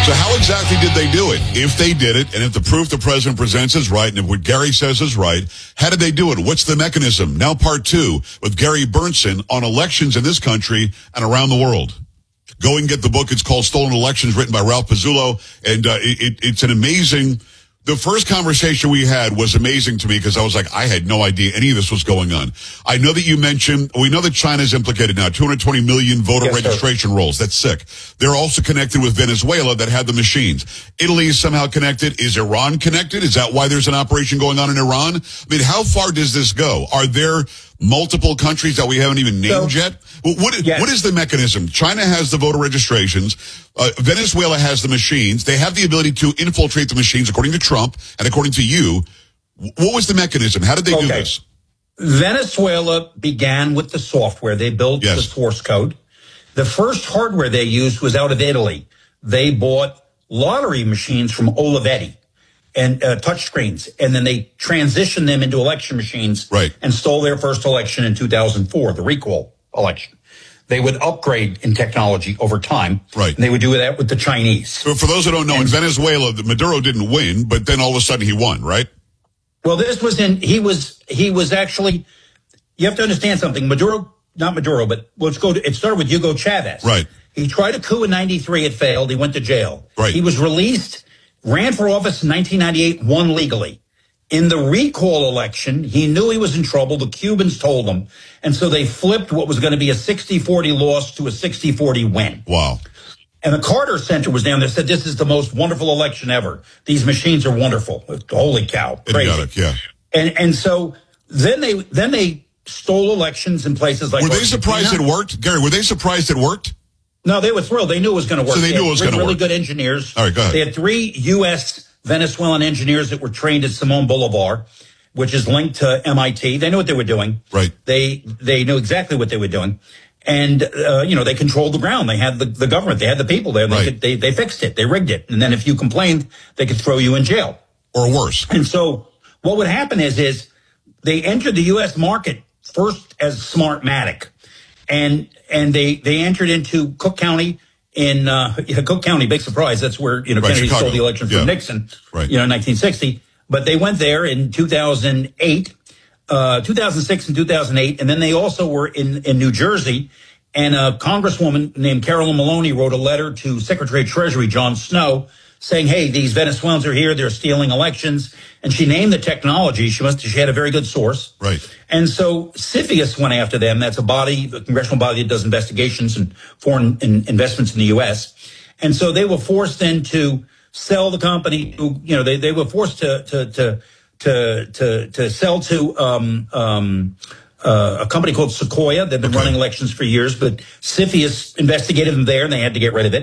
So how exactly did they do it? If they did it, and if the proof the president presents is right, and if what Gary says is right, how did they do it? What's the mechanism? Now part 2 with Gary Berntsen on elections in this country and around the world. Go and get the book. It's called Stolen Elections, written by Ralph Pizzullo. And it's an amazing... The first conversation we had was amazing to me because I was like, I had no idea any of this was going on. I know that you mentioned, we know that China's implicated now, 220 million voter registration rolls. That's sick. They're also connected with Venezuela that had the machines. Italy is somehow connected. Is Iran connected? Is that why there's an operation going on in Iran? I mean, how far does this go? Are there multiple countries that we haven't even named yet? What is the mechanism? China has the voter registrations. Venezuela has the machines. They have the ability to infiltrate the machines, according to Trump and according to you. What was the mechanism? How did they do this? Venezuela began with the software. They built the source code. The first hardware they used was out of Italy. They bought lottery machines from Olivetti and touchscreens, and then they transitioned them into election machines and stole their first election in 2004, the recall election. They would upgrade in technology over time. And they would do that with the Chinese. So for those who don't know, in Venezuela, Maduro didn't win, but then all of a sudden he won, right? Well, this was he was actually, you have to understand something. Not Maduro, but it started with Hugo Chavez. He tried a coup in 93. It failed. He went to jail. He was released, ran for office in 1998, won legally. In the recall election, he knew he was in trouble. The Cubans told him. And so they flipped what was going to be a 60-40 loss to a 60-40 win. Wow. And the Carter Center was down there, said, this is the most wonderful election ever. These machines are wonderful. Holy cow. Crazy. Idiotic, yeah. And so then they stole elections in places like... Were they surprised it worked? Gary, were they surprised it worked? No, they were thrilled. They knew it was going to work. So they knew it was going to work. Really good engineers. All right, go ahead. They had 3 U.S. Venezuelan engineers that were trained at Simon Bolivar, which is linked to MIT. They knew what they were doing. They knew exactly what they were doing. And, they controlled the ground. They had the government. They had the people there. They fixed it. They rigged it. And then if you complained, they could throw you in jail. Or worse. And so what would happen is they entered the U.S. market first as Smartmatic. And they entered into Cook County in Cook County, big surprise. That's where, Kennedy stole the election from Nixon, in 1960. But they went there in 2008, 2006 and 2008. And then they also were in New Jersey. And a congresswoman named Carolyn Maloney wrote a letter to Secretary of Treasury John Snow saying, hey, these Venezuelans are here. They're stealing elections. And she named the technology. She had a very good source. And so CFIUS went after them. That's a congressional body that does investigations and foreign investments in the U.S. And so they were forced then to sell the company. They were forced to sell to a company called Sequoia. They've been running elections for years, but CFIUS investigated them there, and they had to get rid of it.